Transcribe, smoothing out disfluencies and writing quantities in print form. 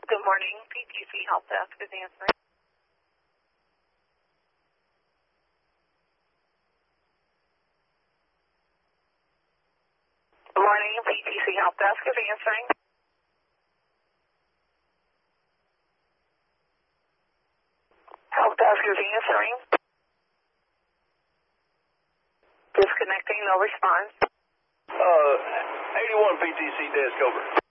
Good morning. PTC Help Desk is answering. Good morning. PTC Help Desk is answering. Help Desk is answering. Disconnecting, no response. 81 PTC desk over.